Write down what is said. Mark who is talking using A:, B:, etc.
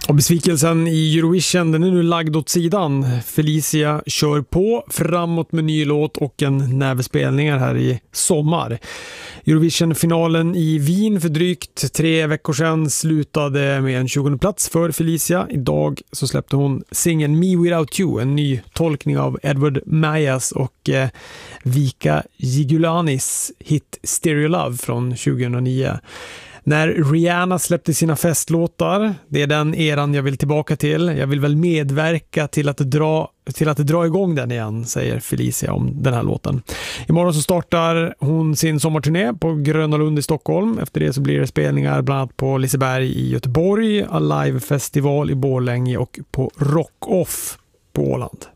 A: Och besvikelsen i Eurovision, den är nu lagd åt sidan. Felicia kör på framåt med ny låt och en näve spelningar här i sommar. Eurovision-finalen i Wien för drygt 3 veckor sedan slutade med en 20:e plats för Felicia. Idag så släppte hon singeln Me Without You, en ny tolkning av Edward Mayas och Vika Gigulanis hit Stereo Love från 2009. När Rihanna släppte sina festlåtar, det är den eran jag vill tillbaka till. Jag vill väl medverka till att dra igång den igen, säger Felicia om den här låten. Imorgon så startar hon sin sommarturné på Gröna Lund i Stockholm. Efter det så blir det spelningar bland annat på Liseberg i Göteborg, Alive Festival i Borlänge och på Rock Off på Åland.